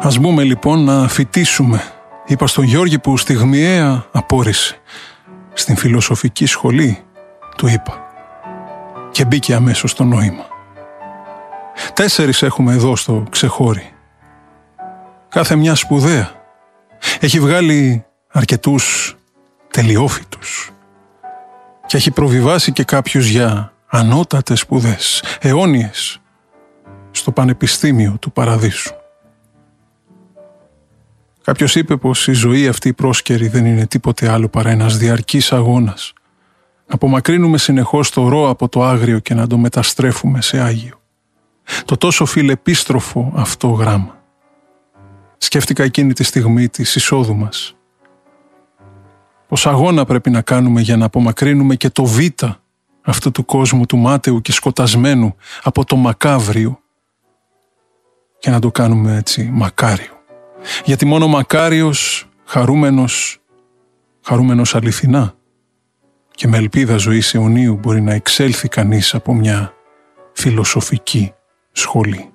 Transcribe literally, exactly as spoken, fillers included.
Ας μπούμε λοιπόν να φοιτήσουμε, είπα στον Γιώργη που στιγμιαία απόρρισε. Στην φιλοσοφική σχολή, του είπα. Και μπήκε αμέσως στο νόημα. Τέσσερις έχουμε εδώ στο ξεχώρι. Κάθε μια σπουδαία. Έχει βγάλει αρκετούς τελειόφοιτους. Και έχει προβιβάσει και κάποιους για ανώτατες σπουδές, αιώνιες, στο Πανεπιστήμιο του Παραδείσου. Κάποιος είπε πως η ζωή αυτή η πρόσκαιρη δεν είναι τίποτε άλλο παρά ένας διαρκής αγώνας. Να απομακρύνουμε συνεχώς το ρο από το άγριο και να το μεταστρέφουμε σε άγιο. Το τόσο φιλεπίστροφο αυτό γράμμα. Σκέφτηκα εκείνη τη στιγμή της εισόδου μας. Πως αγώνα πρέπει να κάνουμε για να απομακρύνουμε και το βήτα αυτού του κόσμου του μάταιου και σκοτασμένου από το μακάβριο και να το κάνουμε έτσι μακάριο. Γιατί μόνο μακάριος, χαρούμενος, χαρούμενος αληθινά και με ελπίδα ζωής αιωνίου μπορεί να εξέλθει κανείς από μια φιλοσοφική σχολή.